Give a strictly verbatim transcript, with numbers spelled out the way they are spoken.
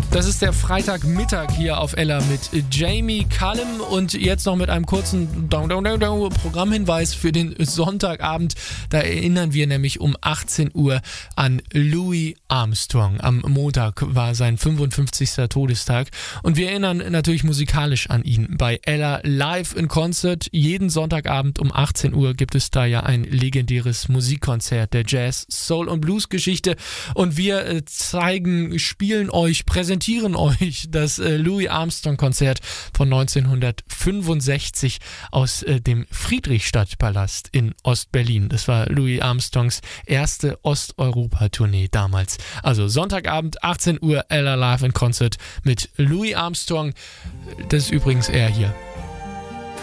Das ist der Freitagmittag hier auf Ella mit Jamie Cullum und jetzt noch mit einem kurzen Programmhinweis für den Sonntagabend. Da erinnern wir nämlich um achtzehn Uhr an Louis Armstrong. Am Montag war sein fünfundfünfzigster Todestag und wir erinnern natürlich musikalisch an ihn. Bei Ella Live in Concert jeden Sonntagabend um achtzehn Uhr gibt es da ja ein legendäres Musikkonzert der Jazz, Soul und Blues Geschichte und wir zeigen, spielen euch, präsentieren euch das äh, Louis Armstrong Konzert von neunzehnhundertfünfundsechzig aus äh, dem Friedrichstadtpalast in Ostberlin. Das war Louis Armstrongs erste Osteuropa-Tournee damals. Also Sonntagabend achtzehn Uhr Ella Live in Concert mit Louis Armstrong. Das ist übrigens er hier.